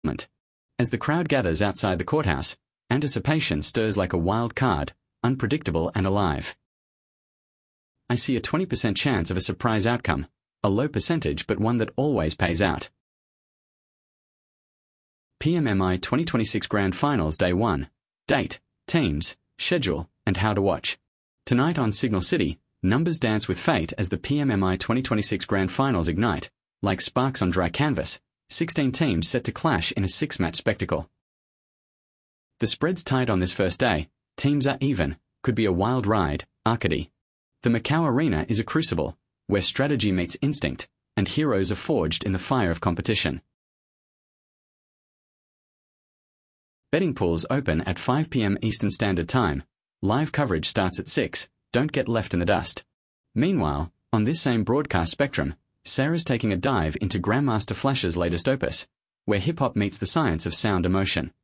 As the crowd gathers outside the courthouse, anticipation stirs like a wild card, unpredictable and alive. I see a 20% chance of a surprise outcome, a low percentage but one that always pays out. PMMI 2026 Grand Finals Day 1. Date, teams, schedule, and how to watch. Tonight on Signal City, numbers dance with fate as the PMMI 2026 Grand Finals ignite. Like sparks on dry canvas, 16 teams set to clash in a 6-match spectacle. The spread's tight on this first day, teams are even, could be a wild ride, Arcady. The Macau Arena is a crucible, where strategy meets instinct, and heroes are forged in the fire of competition. Betting pools open at 5 p.m. Eastern Standard Time. Live coverage starts at 6, don't get left in the dust. Meanwhile, on this same broadcast spectrum, Sarah's taking a dive into Grandmaster Flash's latest opus, where hip-hop meets the science of sound emotion.